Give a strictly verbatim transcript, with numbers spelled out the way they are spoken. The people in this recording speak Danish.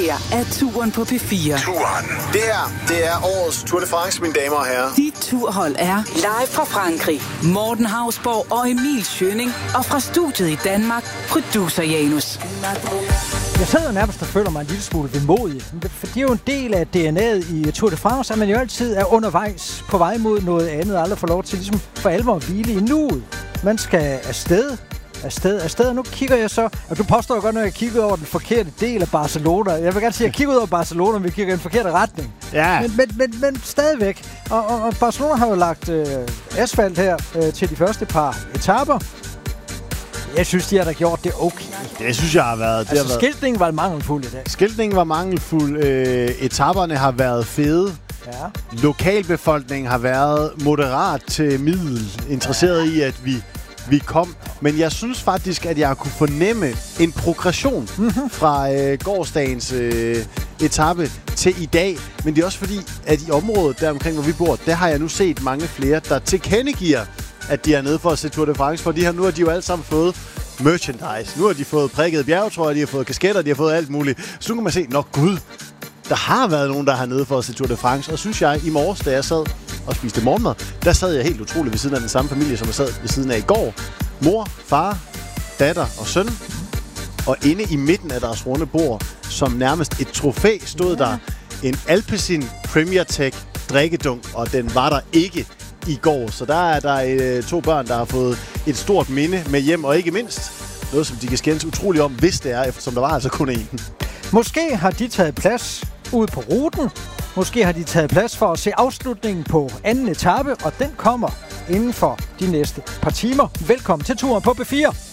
her er turen på P fire. Turen. Det her, det er årets Tour de France, mine damer og herrer. Dit turhold er live fra Frankrig. Morten Hausborg og Emil Schønning. Og fra studiet i Danmark, producer Janus. Jeg sidder nærmest og føler mig en lille smule vemodig. For det er jo en del af D N A'et i Tour de France, at man jo altid er undervejs på vej mod noget andet, og aldrig får lov til ligesom for alvor at hvile i nuet. Man skal afsted, afsted, afsted. Og nu kigger jeg så, og du påstår jo godt, når jeg kigger over den forkerte del af Barcelona. Jeg vil gerne sige, at jeg kigger ud over Barcelona, men vi kigger i den forkerte retning. Ja. Men, men, men, men stadigvæk. Og, og, og Barcelona har jo lagt øh, asfalt her øh, til de første par etaper. Jeg synes, de har da gjort det okay. Det synes jeg har været... Det Altså, har været... skiltningen var mangelfuld i dag. Skiltningen var mangelfuld. Øh, etaperne har været fede. Ja. Lokalbefolkningen har været moderat til middel interesseret i, at vi, vi kom. Men jeg synes faktisk, at jeg har kunne fornemme en progression mm-hmm. fra øh, gårsdagens øh, etape til i dag. Men det er også fordi, at i området der omkring, hvor vi bor, der har jeg nu set mange flere, der tilkendegiver, at de er nede for at se Tour de France, for de her, nu har de jo alle sammen fået merchandise. Nu har de fået prikket bjergetrøjer, de har fået kasketter, de har fået alt muligt. Så nu kan man se, nå gud, der har været nogen, der er nede for at se Tour de France. Og synes jeg, i morges, da jeg sad og spiste morgenmad, der sad jeg helt utroligt ved siden af den samme familie, som jeg sad ved siden af i går. Mor, far, datter og søn. Og inde i midten af deres runde bord, som nærmest et trofæ, stod der en Alpecin Premier Tech drikkedunk, og den var der ikke i går. Så der er der øh, to børn, der har fået et stort minde med hjem, og ikke mindst noget, som de kan skændes utroligt om, hvis det er, eftersom der var altså kun én. Måske har de taget plads ude på ruten. Måske har de taget plads for at se afslutningen på anden etape, og den kommer inden for de næste par timer. Velkommen til turen på P fire.